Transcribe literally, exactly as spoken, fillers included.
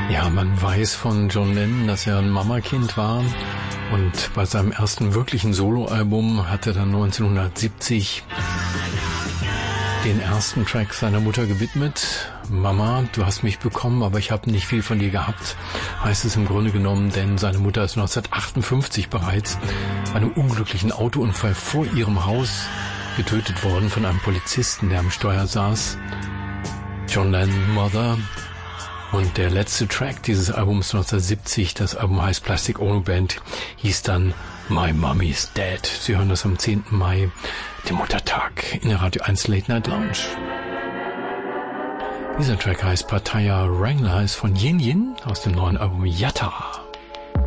Ja, man weiß von John Lennon, dass er ein Mamakind war. Und bei seinem ersten wirklichen Soloalbum hat er dann neunzehnhundertsiebzig den ersten Track seiner Mutter gewidmet. Mama, du hast mich bekommen, aber ich habe nicht viel von dir gehabt, heißt es im Grunde genommen, denn seine Mutter ist neunzehnhundertachtundfünfzig bereits bei einem unglücklichen Autounfall vor ihrem Haus getötet worden von einem Polizisten, der am Steuer saß. John Lennon, Mother. Und der letzte Track dieses Albums neunzehnhundertsiebzig, das Album heißt Plastic Ono Band, hieß dann My Mommy's Dead. Sie hören das am zehnten Mai, dem Muttertag, in der Radio eins Late Night Lounge. Dieser Track heißt Pattaya Wrangler, ist von Yin Yin aus dem neuen Album Yatta.